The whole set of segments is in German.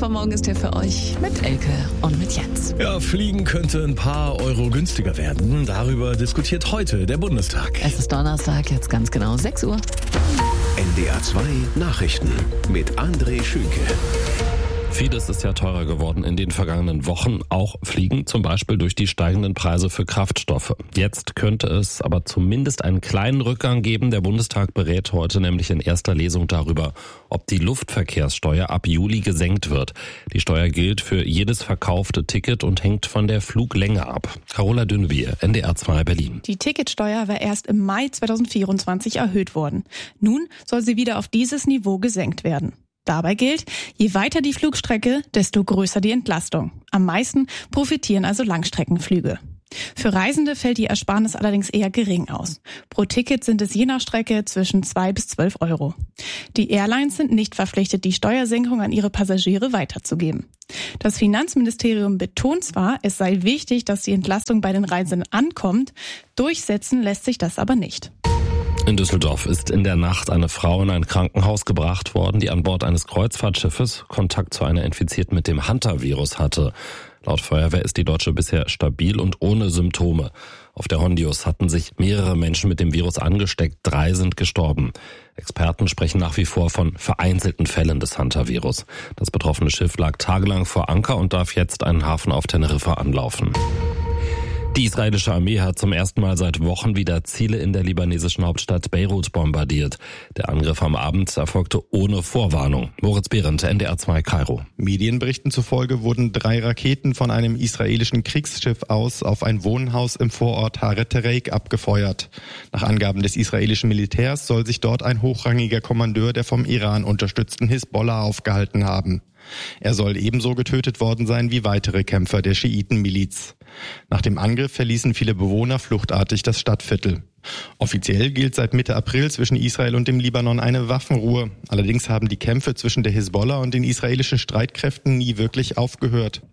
NDR 2 Morgen ist hier für euch mit Elke und mit Jens. Ja, Fliegen könnte ein paar Euro günstiger werden. Darüber diskutiert heute der Bundestag. Es ist Donnerstag, jetzt ganz genau 6 Uhr. NDR 2 Nachrichten mit André Schünke. Vieles ist ja teurer geworden in den vergangenen Wochen, auch Fliegen, zum Beispiel durch die steigenden Preise für Kraftstoffe. Jetzt könnte es aber zumindest einen kleinen Rückgang geben. Der Bundestag berät heute nämlich in erster Lesung darüber, ob die Luftverkehrssteuer ab Juli gesenkt wird. Die Steuer gilt für jedes verkaufte Ticket und hängt von der Fluglänge ab. Carola Dünnebier, NDR 2 Berlin. Die Ticketsteuer war erst im Mai 2024 erhöht worden. Nun soll sie wieder auf dieses Niveau gesenkt werden. Dabei gilt, je weiter die Flugstrecke, desto größer die Entlastung. Am meisten profitieren also Langstreckenflüge. Für Reisende fällt die Ersparnis allerdings eher gering aus. Pro Ticket sind es je nach Strecke zwischen 2 bis 12 Euro. Die Airlines sind nicht verpflichtet, die Steuersenkung an ihre Passagiere weiterzugeben. Das Finanzministerium betont zwar, es sei wichtig, dass die Entlastung bei den Reisenden ankommt, durchsetzen lässt sich das aber nicht. In Düsseldorf ist in der Nacht eine Frau in ein Krankenhaus gebracht worden, die an Bord eines Kreuzfahrtschiffes Kontakt zu einer Infizierten mit dem Hunter-Virus hatte. Laut Feuerwehr ist die Deutsche bisher stabil und ohne Symptome. Auf der Hondius hatten sich mehrere Menschen mit dem Virus angesteckt, 3 sind gestorben. Experten sprechen nach wie vor von vereinzelten Fällen des Hunter-Virus. Das betroffene Schiff lag tagelang vor Anker und darf jetzt einen Hafen auf Teneriffa anlaufen. Die israelische Armee hat zum ersten Mal seit Wochen wieder Ziele in der libanesischen Hauptstadt Beirut bombardiert. Der Angriff am Abend erfolgte ohne Vorwarnung. Moritz Behrendt, NDR 2 Kairo. Medienberichten zufolge wurden 3 Raketen von einem israelischen Kriegsschiff aus auf ein Wohnhaus im Vorort Haret Tereik abgefeuert. Nach Angaben des israelischen Militärs soll sich dort ein hochrangiger Kommandeur der vom Iran unterstützten Hisbollah aufgehalten haben. Er soll ebenso getötet worden sein wie weitere Kämpfer der Schiitenmiliz. Nach dem Angriff verließen viele Bewohner fluchtartig das Stadtviertel. Offiziell gilt seit Mitte April zwischen Israel und dem Libanon eine Waffenruhe. Allerdings haben die Kämpfe zwischen der Hisbollah und den israelischen Streitkräften nie wirklich aufgehört.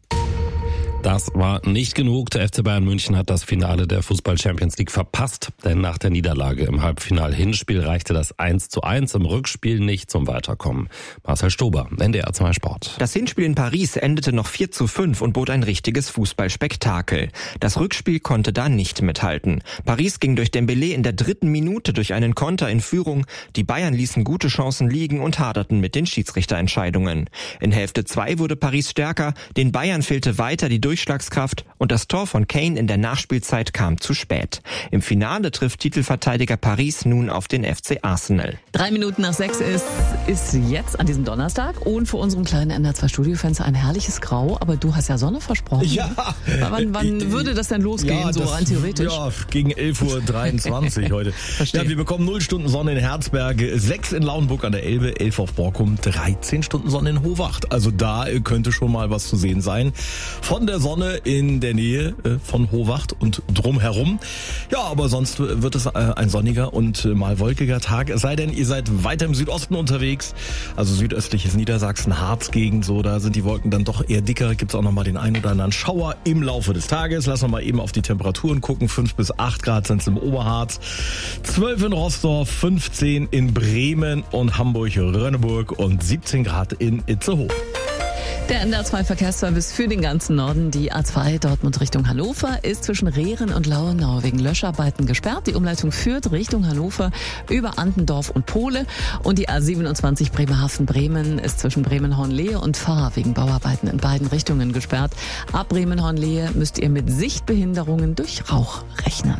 Das war nicht genug. Der FC Bayern München hat das Finale der Fußball-Champions League verpasst. Denn nach der Niederlage im Halbfinal-Hinspiel reichte das 1:1 im Rückspiel nicht zum Weiterkommen. Marcel Stober, NDR 2 Sport. Das Hinspiel in Paris endete noch 4:5 und bot ein richtiges Fußballspektakel. Das Rückspiel konnte da nicht mithalten. Paris ging durch Dembélé in der 3. Minute durch einen Konter in Führung. Die Bayern ließen gute Chancen liegen und haderten mit den Schiedsrichterentscheidungen. In Hälfte 2 wurde Paris stärker. Den Bayern fehlte weiter die Durchschlagskraft und das Tor von Kane in der Nachspielzeit kam zu spät. Im Finale trifft Titelverteidiger Paris nun auf den FC Arsenal. 3 Minuten nach 6 ist jetzt an diesem Donnerstag und für unseren kleinen NDR 2 Studiofenster ein herrliches Grau, aber du hast ja Sonne versprochen. Ja. Wann würde das denn losgehen, ja, so rein theoretisch? Ja, gegen 11:23 Uhr heute. Verstehe. Ja, wir bekommen 0 Stunden Sonne in Herzberg, 6 in Lauenburg an der Elbe, 11 auf Borkum, 13 Stunden Sonne in Hovacht. Also da könnte schon mal was zu sehen sein. Von der Sonne in der Nähe von Hovacht und drumherum. Ja, aber sonst wird es ein sonniger und mal wolkiger Tag. Es sei denn, ihr seid weiter im Südosten unterwegs. Also südöstliches Niedersachsen, Harzgegend, so, da sind die Wolken dann doch eher dicker. Gibt's auch nochmal den einen oder anderen Schauer im Laufe des Tages. Lassen wir mal eben auf die Temperaturen gucken. 5 bis 8 Grad sind es im Oberharz. 12 in Rostock, 15 in Bremen und Hamburg-Rönneburg und 17 Grad in Itzehoe. Der NDR 2 Verkehrsservice für den ganzen Norden, die A2 Dortmund Richtung Hannover, ist zwischen Rehren und Lauenau wegen Löscharbeiten gesperrt. Die Umleitung führt Richtung Hannover über Antendorf und Pohle. Und die A27 Bremerhaven-Bremen ist zwischen Bremen-Hornlehe und Fahr wegen Bauarbeiten in beiden Richtungen gesperrt. Ab Bremen-Hornlehe müsst ihr mit Sichtbehinderungen durch Rauch rechnen.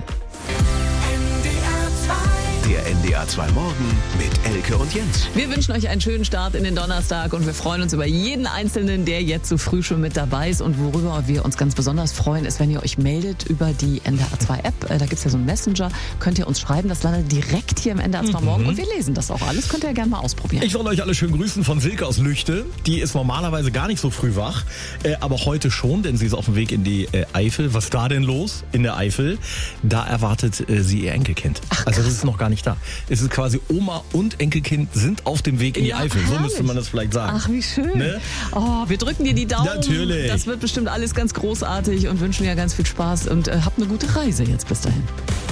Der NDR 2 Morgen mit Elke und Jens. Wir wünschen euch einen schönen Start in den Donnerstag und wir freuen uns über jeden Einzelnen, der jetzt so früh schon mit dabei ist. Und worüber wir uns ganz besonders freuen, ist, wenn ihr euch meldet über die NDR 2 App. Da gibt's ja so einen Messenger, könnt ihr uns schreiben. Das landet direkt hier im NDR 2 Morgen und wir lesen das auch alles. Könnt ihr ja gerne mal ausprobieren. Ich wollte euch alle schön grüßen von Silke aus Lüchte. Die ist normalerweise gar nicht so früh wach, aber heute schon, denn sie ist auf dem Weg in die Eifel. Was ist da denn los in der Eifel? Da erwartet sie ihr Enkelkind. Ach, also das ist noch gar nicht da. Es ist quasi Oma und Enkelkind sind auf dem Weg in die Eifel. So müsste man das vielleicht sagen. Ach, wie schön. Ne? Oh, wir drücken dir die Daumen. Natürlich. Das wird bestimmt alles ganz großartig und wünschen dir ganz viel Spaß und habt eine gute Reise jetzt bis dahin.